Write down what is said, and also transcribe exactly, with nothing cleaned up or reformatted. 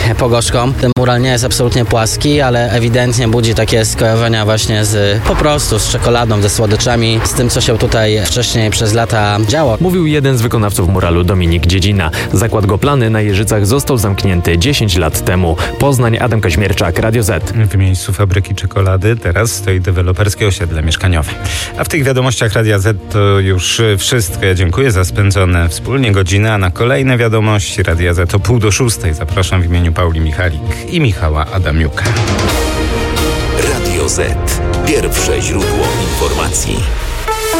pogorzką. Ten mural nie jest absolutnie płaski, ale ewidentnie budzi takie skojarzenia właśnie z po prostu z czekoladą, ze słodyczami, z tym, co się tutaj wcześniej przez lata działo. Mówił jeden z wykonawców muralu, Dominik Dziedzina. Zakład Goplany na Jeżycach został zamknięty dziesięć lat temu. Poznań, Adam Kaźmierczak, Radio Z. W miejscu fabryki czekolady teraz stoi deweloperskie osiedle mieszkaniowe. A w tych wiadomościach Radia Z to już wszystko. Ja dziękuję za spędzone wspólnie godziny, a na kolejne wiadomości Radia Z o pół do szóstej zapraszam w imieniu Pauli Michalik i Michała Adamiuka. Radio Z. Pierwsze źródło informacji.